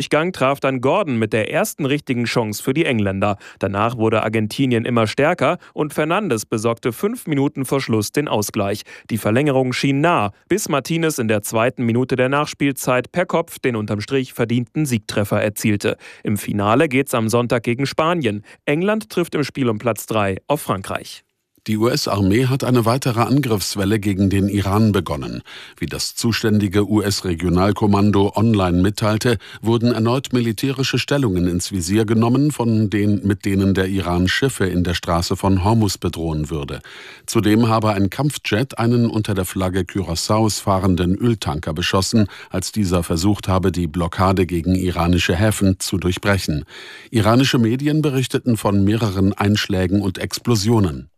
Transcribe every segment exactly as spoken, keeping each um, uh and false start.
Durchgang traf dann Gordon mit der ersten richtigen Chance für die Engländer. Danach wurde Argentinien immer stärker und Fernandes besorgte fünf Minuten vor Schluss den Ausgleich. Die Verlängerung schien nah, bis Martinez in der zweiten Minute der Nachspielzeit per Kopf den unterm Strich verdienten Siegtreffer erzielte. Im Finale geht's am Sonntag gegen Spanien. England trifft im Spiel um Platz drei auf Frankreich. Die U S-Armee hat eine weitere Angriffswelle gegen den Iran begonnen. Wie das zuständige U S-Regionalkommando online mitteilte, wurden erneut militärische Stellungen ins Visier genommen, von denen, mit denen der Iran Schiffe in der Straße von Hormuz bedrohen würde. Zudem habe ein Kampfjet einen unter der Flagge Curaçaos fahrenden Öltanker beschossen, als dieser versucht habe, die Blockade gegen iranische Häfen zu durchbrechen. Iranische Medien berichteten von mehreren Einschlägen und Explosionen.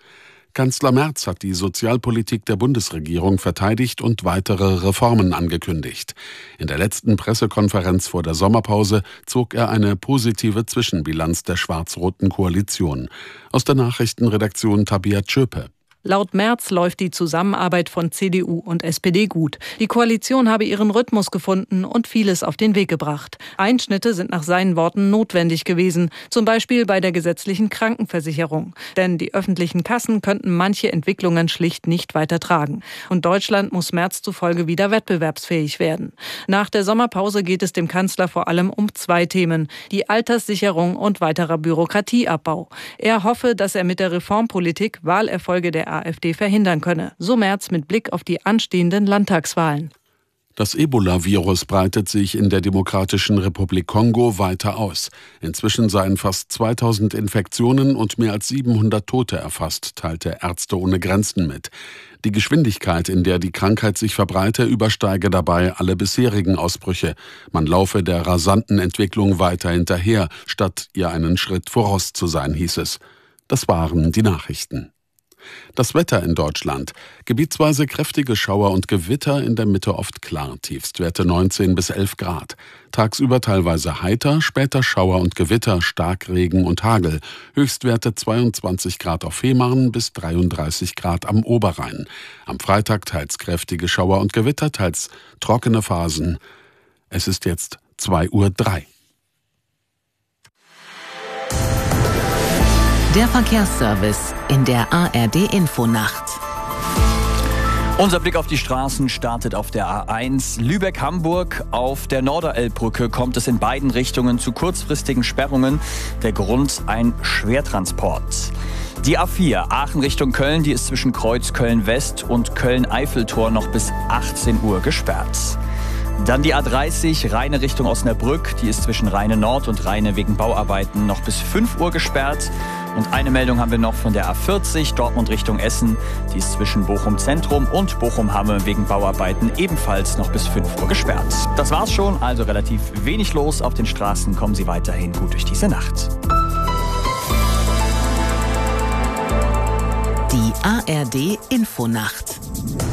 Kanzler Merz hat die Sozialpolitik der Bundesregierung verteidigt und weitere Reformen angekündigt. In der letzten Pressekonferenz vor der Sommerpause zog er eine positive Zwischenbilanz der schwarz-roten Koalition. Aus der Nachrichtenredaktion Tabea Tschöpe. Laut Merz läuft die Zusammenarbeit von C D U und S P D gut. Die Koalition habe ihren Rhythmus gefunden und vieles auf den Weg gebracht. Einschnitte sind nach seinen Worten notwendig gewesen, zum Beispiel bei der gesetzlichen Krankenversicherung. Denn die öffentlichen Kassen könnten manche Entwicklungen schlicht nicht weiter tragen. Und Deutschland muss Merz zufolge wieder wettbewerbsfähig werden. Nach der Sommerpause geht es dem Kanzler vor allem um zwei Themen: die Alterssicherung und weiterer Bürokratieabbau. Er hoffe, dass er mit der Reformpolitik Wahlerfolge der AfD verhindern könne, so Merz mit Blick auf die anstehenden Landtagswahlen. Das Ebola-Virus breitet sich in der Demokratischen Republik Kongo weiter aus. Inzwischen seien fast zweitausend Infektionen und mehr als siebenhundert Tote erfasst, teilte Ärzte ohne Grenzen mit. Die Geschwindigkeit, in der die Krankheit sich verbreite, übersteige dabei alle bisherigen Ausbrüche. Man laufe der rasanten Entwicklung weiter hinterher, statt ihr einen Schritt voraus zu sein, hieß es. Das waren die Nachrichten. Das Wetter in Deutschland. Gebietsweise kräftige Schauer und Gewitter, in der Mitte oft klar. Tiefstwerte neunzehn bis elf Grad. Tagsüber teilweise heiter, später Schauer und Gewitter, Starkregen und Hagel. Höchstwerte zweiundzwanzig Grad auf Fehmarn bis dreiunddreißig Grad am Oberrhein. Am Freitag teils kräftige Schauer und Gewitter, teils trockene Phasen. Es ist jetzt zwei Uhr drei. Der Verkehrsservice in der A R D-Infonacht. Unser Blick auf die Straßen startet auf der A eins Lübeck-Hamburg. Auf der Norderelbbrücke kommt es in beiden Richtungen zu kurzfristigen Sperrungen. Der Grund: ein Schwertransport. Die A vier Aachen Richtung Köln, die ist zwischen Kreuz Köln-West und Köln-Eiffeltor noch bis achtzehn Uhr gesperrt. Dann die A dreißig Rheine Richtung Osnabrück, die ist zwischen Rheine Nord und Rheine wegen Bauarbeiten noch bis fünf Uhr gesperrt. Und eine Meldung haben wir noch von der A vierzig Dortmund Richtung Essen, die ist zwischen Bochum Zentrum und Bochum-Hamme wegen Bauarbeiten ebenfalls noch bis fünf Uhr gesperrt. Das war's schon, also relativ wenig los auf den Straßen. Kommen Sie weiterhin gut durch diese Nacht. Die A R D-Infonacht.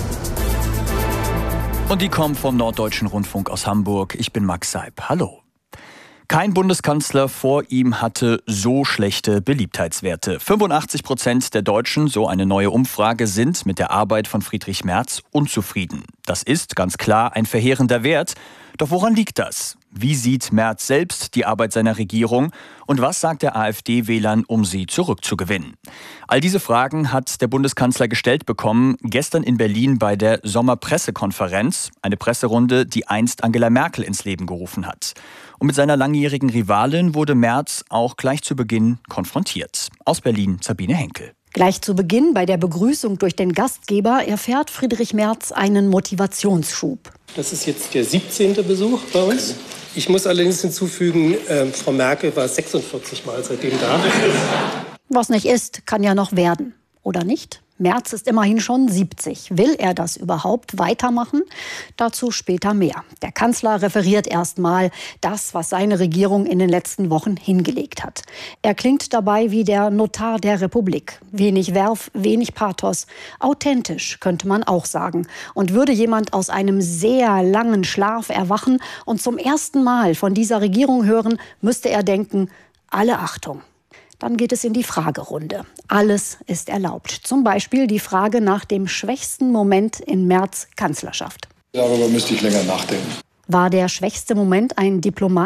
Und die kommt vom Norddeutschen Rundfunk aus Hamburg. Ich bin Max Seib. Hallo. Kein Bundeskanzler vor ihm hatte so schlechte Beliebtheitswerte. fünfundachtzig Prozent der Deutschen, so eine neue Umfrage, sind mit der Arbeit von Friedrich Merz unzufrieden. Das ist ganz klar ein verheerender Wert. Doch woran liegt das? Wie sieht Merz selbst die Arbeit seiner Regierung? Und was sagt der AfD-Wählern, um sie zurückzugewinnen? All diese Fragen hat der Bundeskanzler gestellt bekommen, gestern in Berlin bei der Sommerpressekonferenz. Eine Presserunde, die einst Angela Merkel ins Leben gerufen hat. Und mit seiner langjährigen Rivalin wurde Merz auch gleich zu Beginn konfrontiert. Aus Berlin Sabine Henkel. Gleich zu Beginn bei der Begrüßung durch den Gastgeber erfährt Friedrich Merz einen Motivationsschub. Das ist jetzt der siebzehnte Besuch bei uns. Ich muss allerdings hinzufügen, äh, Frau Merkel war sechsundvierzig Mal seitdem da. Was nicht ist, kann ja noch werden. Oder nicht? Merz ist immerhin schon siebzig. Will er das überhaupt weitermachen? Dazu später mehr. Der Kanzler referiert erst mal das, was seine Regierung in den letzten Wochen hingelegt hat. Er klingt dabei wie der Notar der Republik. Wenig Werf, wenig Pathos. Authentisch, könnte man auch sagen. Und würde jemand aus einem sehr langen Schlaf erwachen und zum ersten Mal von dieser Regierung hören, müsste er denken: alle Achtung. Dann geht es in die Fragerunde. Alles ist erlaubt. Zum Beispiel die Frage nach dem schwächsten Moment in Merz' Kanzlerschaft. Darüber müsste ich länger nachdenken. War der schwächste Moment ein Diplomat?